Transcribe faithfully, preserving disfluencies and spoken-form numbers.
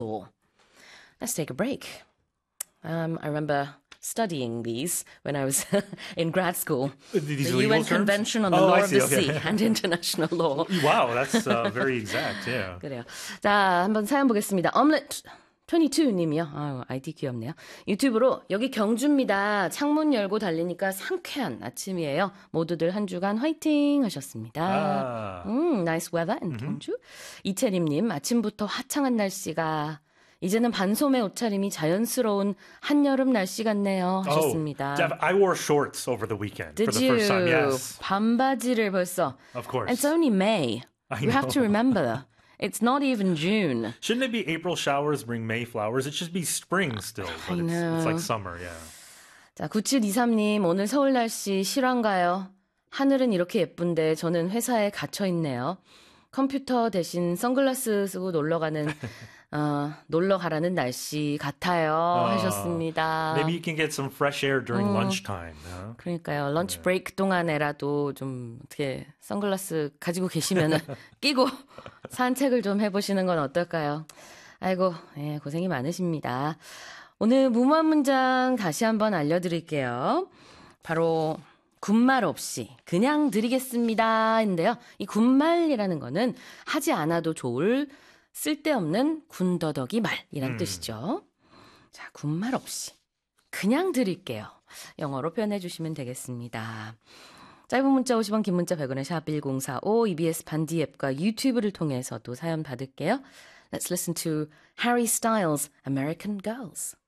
Let's take a break. Um, I remember studying these when I was in grad school. These the legal U N terms? Convention on the Oh, Law I of see. the Okay. Sea and International Law. Wow, that's uh, very exact. Yeah. 그래요. 자, 한번 사연 보겠습니다. Omelette 이십이 님이요. 아유, 아이디 귀엽네요. 유튜브로 여기 경주입니다. 창문 열고 달리니까 상쾌한 아침이에요. 모두들 한 주간 화이팅 하셨습니다. 아. 음, nice weather in 경주. 이채림님, 아침부터 화창한 날씨가 이제는 반소매 옷차림이 자연스러운 한여름 날씨 같네요 하셨습니다. Oh, I wore shorts over the weekend Did for the you? first time. Yes. 반바지를 벌써. Of course. It's only May. I You have to know. remember. It's not even June. Shouldn't it be April showers bring May flowers? It should be spring still, but it's, it's like summer, yeah. 자, 구칠이삼 님, 오늘 서울 날씨 실화인가요? 하늘은 이렇게 예쁜데 저는 회사에 갇혀 있네요. 컴퓨터 대신 선글라스 쓰고 놀러 가는 어, 놀러 가라는 날씨 같아요 하셨습니다. Maybe you can get some fresh air during 음, lunchtime. Huh? 그러니까요. 런치 브레이크 동안에라도 좀 어떻게 선글라스 가지고 계시면은 끼고 산책을 좀 해보시는 건 어떨까요? 아이고, 예, 고생이 많으십니다. 오늘 무모한 문장 다시 한번 알려드릴게요. 바로 군말 없이 그냥 드리겠습니다인데요. 이 군말이라는 거는 하지 않아도 좋을 쓸데없는 군더더기 말이란 음. 뜻이죠. 자, 군말 없이 그냥 드릴게요. 영어로 표현해 주시면 되겠습니다. 짧은 문자 오십 원, 긴 문자 백 원의 샵 일공사오, 이비에스 반디 앱과 유튜브를 통해서도 사연 받을게요. Let's listen to Harry Styles' American Girls.